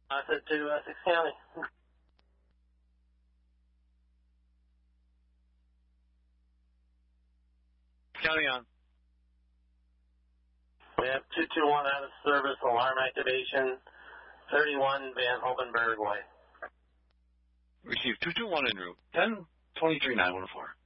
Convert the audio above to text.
I said to 6 County. County on. We have 221 out of service, alarm activation, 31 Van Hovenberg Way. Receive 221 en route, 10-23-914.